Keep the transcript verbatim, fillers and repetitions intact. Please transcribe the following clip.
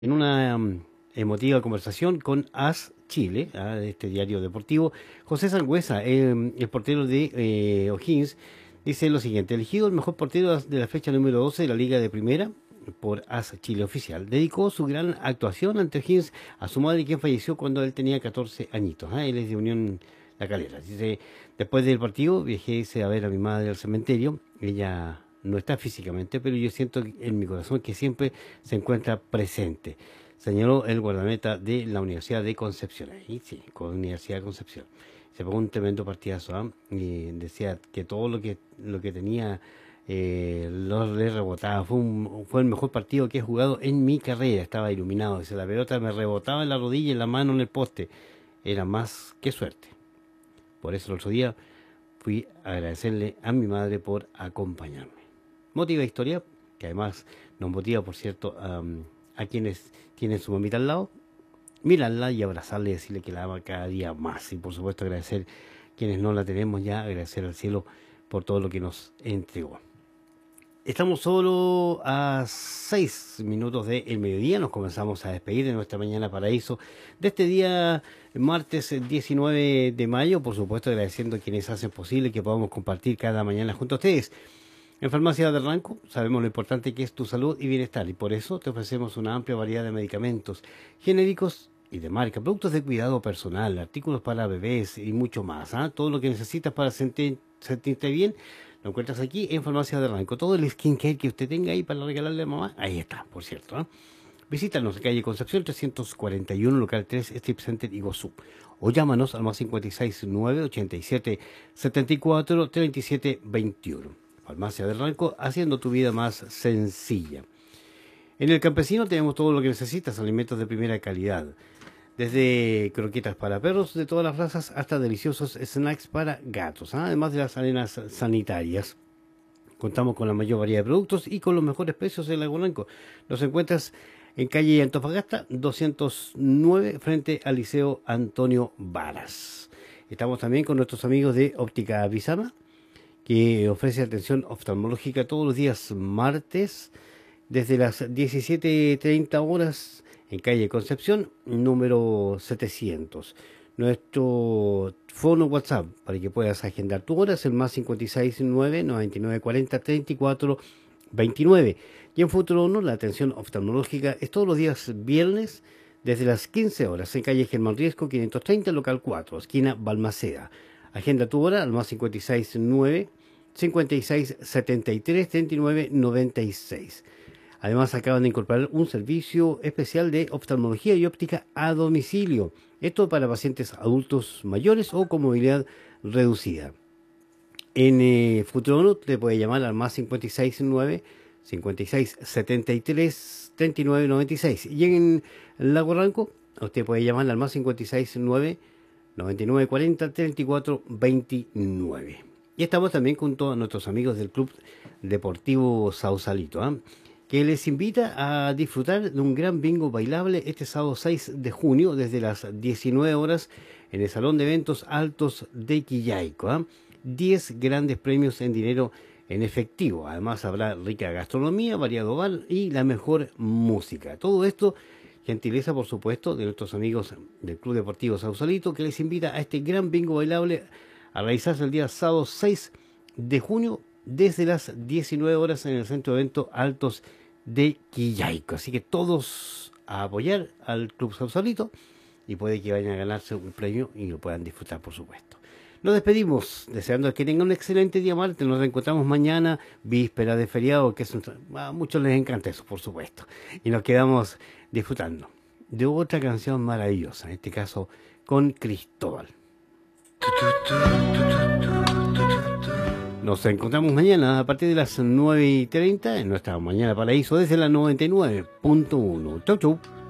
En una mm, emotiva conversación con As Chile, ah, de este diario deportivo, José Sangüesa, eh, el portero de eh, O'Higgins, dice lo siguiente: elegido el mejor portero de la fecha número doce de la Liga de Primera por As Chile Oficial. Dedicó su gran actuación ante O'Higgins a su madre, quien falleció cuando él tenía catorce añitos. Ah, él es de Unión La Calera. Dice, después del partido viajé hice a ver a mi madre al cementerio. Ella no está físicamente, pero yo siento en mi corazón que siempre se encuentra presente, señaló el guardameta de la Universidad de Concepción. Ahí sí, con Universidad de Concepción. Se pegó un tremendo partidazo, ¿eh? Y decía que todo lo que lo que tenía eh, lo le rebotaba. Fue, un, fue el mejor partido que he jugado en mi carrera. Estaba iluminado. Dice, la pelota me rebotaba en la rodilla, en la mano, en el poste. Era más que suerte. Por eso el otro día fui a agradecerle a mi madre por acompañarme. Motiva historia, que además nos motiva, por cierto, a, a quienes tienen su mamita al lado, mirarla y abrazarle y decirle que la ama cada día más. Y por supuesto agradecer quienes no la tenemos ya, agradecer al cielo por todo lo que nos entregó. Estamos solo a seis minutos del mediodía, nos comenzamos a despedir de nuestra mañana paraíso de este día martes diecinueve de mayo, por supuesto agradeciendo a quienes hacen posible que podamos compartir cada mañana junto a ustedes. En Farmacia del Ranco sabemos lo importante que es tu salud y bienestar, y por eso te ofrecemos una amplia variedad de medicamentos genéricos y de marca, productos de cuidado personal, artículos para bebés y mucho más. ¿eh? Todo lo que necesitas para sentir, sentirte bien lo encuentras aquí en Farmacia del Ranco. Todo el skincare que usted tenga ahí para regalarle a mamá, ahí está, por cierto. ¿eh? Visítanos en calle Concepción trescientos cuarenta y uno, local tres, Strip Center Iguazú. O llámanos al más cinco seis nueve, ochenta y siete, setenta y cuatro, treinta y siete, veintiuno. Farmacia del Ranco, haciendo tu vida más sencilla. En el campesino tenemos todo lo que necesitas, alimentos de primera calidad. Desde croquetas para perros de todas las razas hasta deliciosos snacks para gatos. ¿eh? Además de las arenas sanitarias. Contamos con la mayor variedad de productos y con los mejores precios en Lago Blanco. Los encuentras en calle Antofagasta doscientos nueve frente al Liceo Antonio Varas. Estamos también con nuestros amigos de Óptica Visama, que ofrece atención oftalmológica todos los días martes desde las diecisiete treinta horas en calle Concepción, número setecientos. Nuestro fono WhatsApp para que puedas agendar tu hora es el más cinco seis nueve, noventa y nueve cuarenta, treinta y cuatro veintinueve. Y en Futuro uno la atención oftalmológica es todos los días viernes desde las quince horas en calle Germán Riesco quinientos treinta, local cuatro, esquina Balmaceda. Agenda tu hora al más cinco seis nueve, cincuenta y seis, setenta y tres, treinta y nueve, noventa y seis. Además acaban de incorporar un servicio especial de oftalmología y óptica a domicilio. Esto para pacientes adultos mayores o con movilidad reducida. En eh, Futuro uno te puede llamar al más cinco seis nueve, cincuenta y seis, setenta y tres, treinta y nueve, noventa y seis. Y en Lago Ranco usted puede llamar al más cinco seis nueve, noventa y nueve cuarenta, treinta y cuatro veintinueve. Y estamos también con todos nuestros amigos del Club Deportivo Sausalito, ¿eh? que les invita a disfrutar de un gran bingo bailable este sábado seis de junio desde las diecinueve horas en el Salón de Eventos Altos de Quillaico. ¿eh? diez grandes premios en dinero en efectivo. Además habrá rica gastronomía, variado bar y la mejor música. Todo esto gentileza, por supuesto, de nuestros amigos del Club Deportivo Sausalito, que les invita a este gran bingo bailable a realizarse el día sábado seis de junio desde las diecinueve horas en el Centro de Eventos Altos de Quillaico. Así que todos a apoyar al Club Sausalito y puede que vayan a ganarse un premio y lo puedan disfrutar, por supuesto. Nos despedimos, deseando que tengan un excelente día martes. Nos reencontramos mañana, víspera de feriado, que es un, a muchos les encanta eso, por supuesto. Y nos quedamos disfrutando de otra canción maravillosa, en este caso con Cristóbal. Nos encontramos mañana a partir de las nueve y treinta en nuestra Mañana Paraíso desde la noventa y nueve punto uno. Chau, chau.